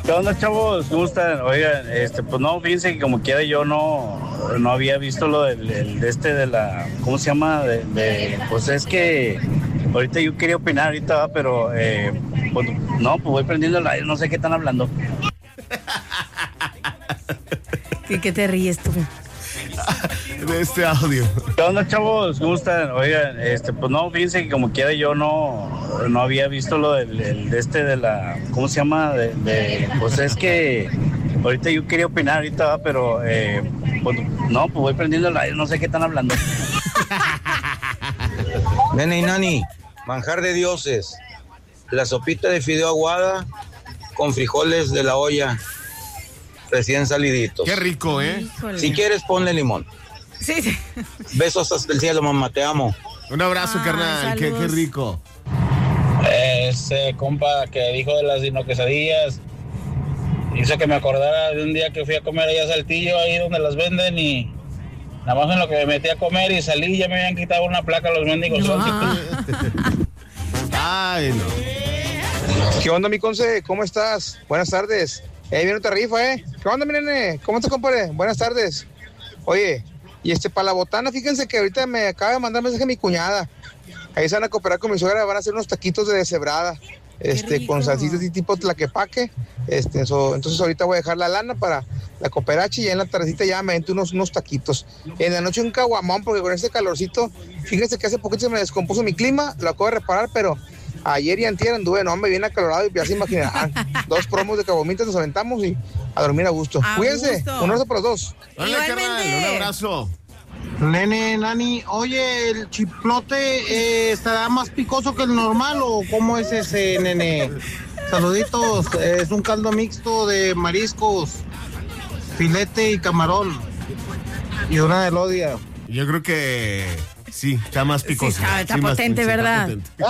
¿Qué onda, chavos? ¿Cómo están? Oigan, pues no, fíjense que como quiera yo no había visto lo de la, ¿cómo se llama? Pues es que ahorita yo quería opinar ahorita, ¿va? Pero pues, no, pues voy prendiendo el radio, no sé qué están hablando. ¿Qué te ríes tú? De este audio. ¿Qué onda, chavos? ¿Cómo están? Oigan, pues no, fíjense que como quiera yo no había visto lo de la, ¿cómo se llama? Pues es que ahorita yo quería opinar ahorita, ¿va? Pero pues no, pues voy prendiendo el radio, no sé qué están hablando. Nene y Nani, manjar de dioses. La sopita de fideo aguada con frijoles de la olla recién saliditos. Qué rico, ¿eh? Híjole. Si quieres, ponle limón. Sí. Besos hasta el cielo, mamá, te amo. Un abrazo, carnal. Qué rico. Ese compa que dijo de las quesadillas hizo que me acordara de un día que fui a comer allá a Saltillo, ahí donde las venden, y nada más en lo que me metí a comer y salí ya me habían quitado una placa los mendigos. Ay, no. ¿Qué onda, mi conce? ¿Cómo estás? Buenas tardes. Viene otra rifa, ¿eh? ¿Qué onda, mi nene? ¿Cómo te compadre? Buenas tardes. Oye, y para la botana, fíjense que ahorita me acaba de mandar mensaje mi cuñada. Ahí se van a cooperar con mi suegra, van a hacer unos taquitos de deshebrada, con salsitas y tipo tlaquepaque. Entonces ahorita voy a dejar la lana para la cooperacha y ya en la tardecita ya me avento unos taquitos. En la noche un caguamón, porque con este calorcito, fíjense que hace poquito se me descompuso mi clima, lo acabo de reparar, pero ayer y antier anduve, no, me viene acalorado y ya se imaginarán. 2 promos de caguamitas nos aventamos y a dormir a gusto. Cuídense, un abrazo para los dos. Hola, carnal, un abrazo. Nene, Nani, oye, ¿el chiplote estará más picoso que el normal o cómo es ese, nene? Saluditos, es un caldo mixto de mariscos, filete y camarón y una de lodia. Yo creo que sí, está más picoso. Sí, está potente, ¿verdad?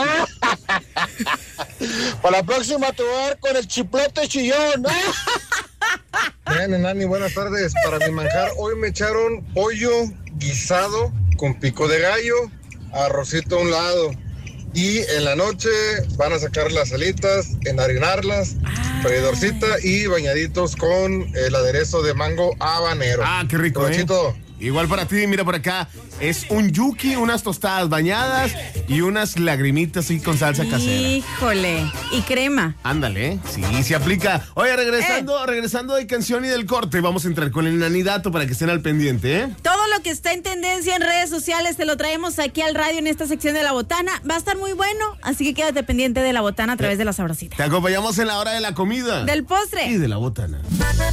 Para la próxima te voy a dar con el chiplote chillón. Nene, Nani, buenas tardes. Para mi manjar, hoy me echaron pollo guisado con pico de gallo, arrocito a un lado. Y en la noche van a sacar las alitas, enharinarlas, freidorcita y bañaditos con el aderezo de mango habanero. Ah, qué rico, Provechito. Igual para ti, mira por acá, es un yuki, unas tostadas bañadas y unas lagrimitas así con salsa casera. Híjole, y crema. Ándale, sí, se aplica. Oye, regresando de canción y del corte, vamos a entrar con el nanidato para que estén al pendiente, ¿eh? Todo lo que está en tendencia en redes sociales te lo traemos aquí al radio en esta sección de La Botana. Va a estar muy bueno, así que quédate pendiente de La Botana a través de La Sabrosita. Te acompañamos en la hora de la comida. Del postre. Y de La Botana.